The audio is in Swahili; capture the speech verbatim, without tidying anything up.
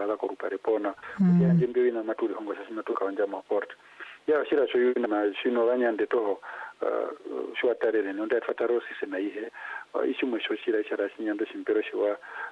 la ko rupare pona ya jimbe ina matuli hongo sasa matuka wanja maport ya shira cho yuna na shino wanyande to shwa tarele nonda fataro sise na ihe ishi mwisho shira shara shinyando shimpero shwa